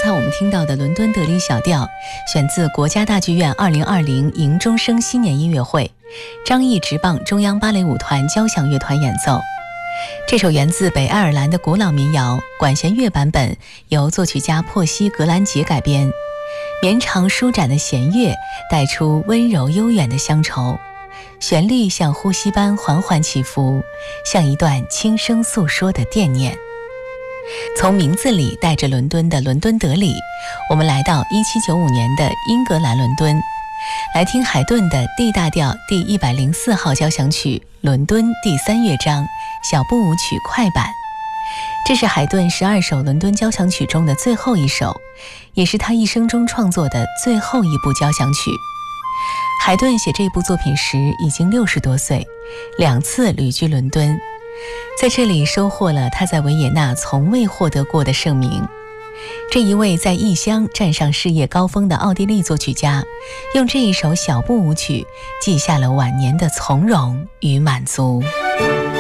才我们听到的伦敦德里小调选自国家大剧院2020迎钟声新年音乐会，张毅执棒中央芭蕾舞团交响乐团演奏。这首源自北爱尔兰的古老民谣，管弦乐版本由作曲家珀西·格兰杰改编，绵长舒展的弦乐带出温柔悠远的乡愁，旋律像呼吸般缓缓起伏，像一段轻声诉说的惦念。从名字里带着伦敦的伦敦德里，我们来到1795年的英格兰伦敦，来听海顿的 D 大调第104号交响曲伦敦第3乐章小步舞曲快板。这是海顿12首伦敦交响曲中的最后一首，也是他一生中创作的最后一部交响曲。海顿写这部作品时已经60多岁，2次旅居伦敦，在这里收获了他在维也纳从未获得过的盛名。这一位在异乡站上事业高峰的奥地利作曲家，用这一首小步舞曲记下了晚年的从容与满足。